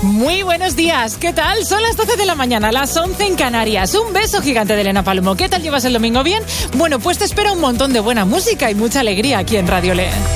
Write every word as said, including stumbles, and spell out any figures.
Muy buenos días, ¿qué tal? Son las doce de la mañana, las once en Canarias. Un beso gigante de Elena Palomo. ¿Qué tal llevas el domingo? ¿Bien? Bueno, pues te espera un montón de buena música y mucha alegría aquí en Radio Le.